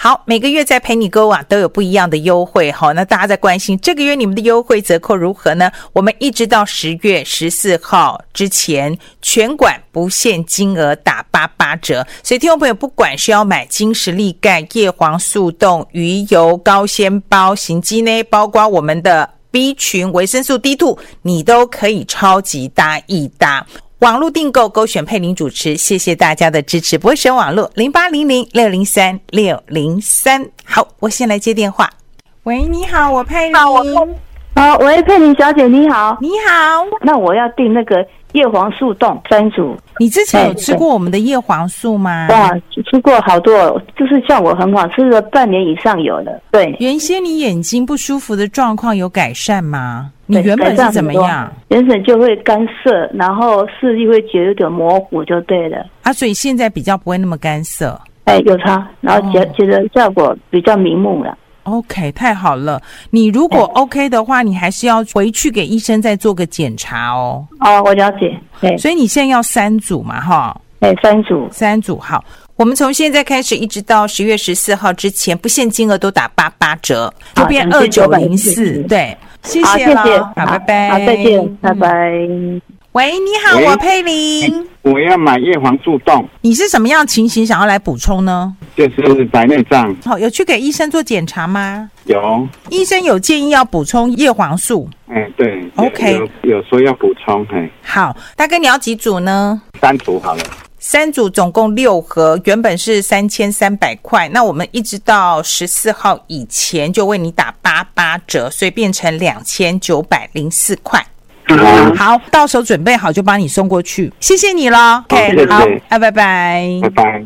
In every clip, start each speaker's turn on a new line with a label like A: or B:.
A: 好，每个月在陪你购网都有不一样的优惠。好，那大家在关心这个月你们的优惠折扣如何呢？我们一直到10月14号之前，全馆不限金额打88折。所以听众朋友，不管是要买金石力钙、叶黄素冻、鱼油、高纤包、行肌呢，包括我们的 B 群、维生素 D2， 你都可以超级搭一搭。网络订购勾选佩玲主持，谢谢大家的支持。不会选网络0800603603。好，我先来接电话。喂，你好，我佩玲。
B: 喂，佩玲小姐，你好。
A: 你好。
B: 那我要订那个叶黄素冻3组。
A: 你之前有吃过我们的叶黄素吗？
B: 哇，吃过好多，就是效果很好，吃了半年以上有了。对。
A: 原先你眼睛不舒服的状况有改善吗？你原本是怎么样？
B: 原本就会干涩，然后视力会觉得有点模糊就对了。
A: 啊，所以现在比较不会那么干涩。
B: 有差，然后觉得效果比较明目了。
A: OK， 太好了。你如果 OK 的话，你还是要回去给医生再做个检查哦。
B: 我了解。
A: 所以你现在要3组嘛，哈？3组，好。我们从现在开始一直到10月14号之前，不限金额都打88折，就变2904。对，谢谢了，好，拜拜。
B: 好，再见，拜拜。
A: 喂，你好，我佩玲。
C: 我要买叶黄素冻。
A: 你是什么样情形想要来补充呢？
C: 就是白内障。
A: 好，有去给医生做检查吗？
C: 有。医
A: 生有建议要补充叶黄素。
C: 对。
A: OK。
C: 有说要补充。
A: 好，大哥你要几组呢
C: ？3组好了。
A: 3组总共6盒，原本是3300块，那我们一直到14号以前就为你打88折，所以变成2904块。好，到时候准备好就帮你送过去，谢谢你了。OK， 好，拜拜，
C: 拜拜。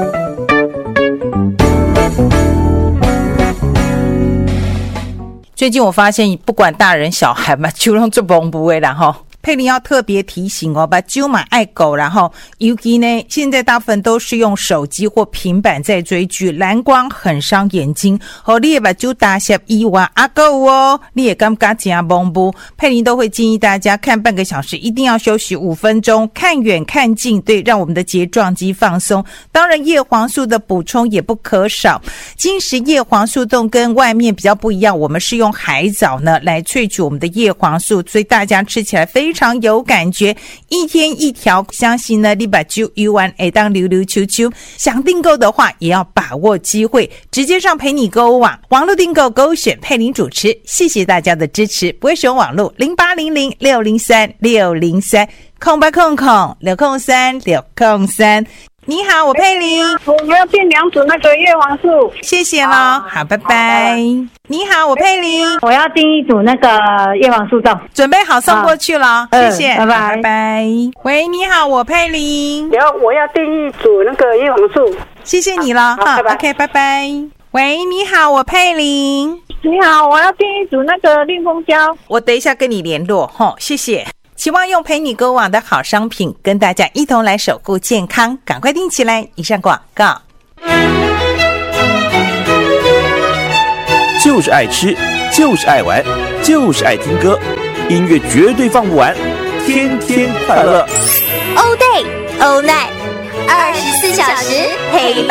A: 最近我发现，不管大人小孩嘛，就拢做崩不会啦哈。佩玲要特别提醒哦，把酒嘛爱狗，然后尤其呢，现在大部分都是用手机或平板在追剧，蓝光很伤眼睛。你也把酒打下以外，够哦，你也感觉真懵不？佩玲都会建议大家看半个小时，一定要休息5分钟，看远看近，对，让我们的睫状肌放松。当然，叶黄素的补充也不可少。金石叶黄素冻跟外面比较不一样，我们是用海藻呢来萃取我们的叶黄素，所以大家吃起来非常有感觉，一天一条，相信呢你把酒游完当溜溜秋秋。想订购的话也要把握机会，直接上陪你购物网网络订购勾选佩玲主持，谢谢大家的支持。不会使用网络0800603603空603。你好，我佩玲。
D: 我要订2组那个叶黄素，
A: 谢谢咯。好，拜拜。你好，我佩玲。
B: 我要订1组那个叶黄素冻，
A: 准备好送过去了，谢谢，
B: 拜拜，
A: 拜拜。喂，你好，我佩玲。
D: 我要订1组那个叶黄素，
A: 谢谢你了，哈 ，OK， 拜拜。喂，你好，我佩玲。
D: 你好，我要订1组那个令风胶，
A: 我等一下跟你联络，谢谢。期望用陪你购网的好商品跟大家一同来守护健康，赶快订起来。以上广告。
E: 就是爱吃，就是爱玩，就是爱听歌，音乐绝对放不完，天天快乐。
F: All day, all night，24小时陪伴。